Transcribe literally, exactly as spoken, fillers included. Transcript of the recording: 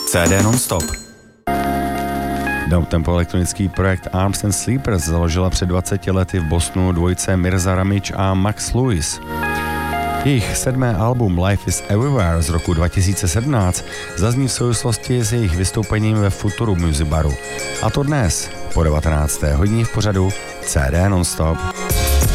C D non-stop. Downtempo elektronický projekt Arms and Sleepers založila před dvaceti lety v Bostonu dvojice Mirza Ramič a Max Lewis. Jejich sedmé album Life is Everywhere z roku dva tisíce sedmnáct zazní v souvislosti s jejich vystoupením ve Futuru Music Baru. A to dnes po devatenácté hodině v pořadu C D non-stop.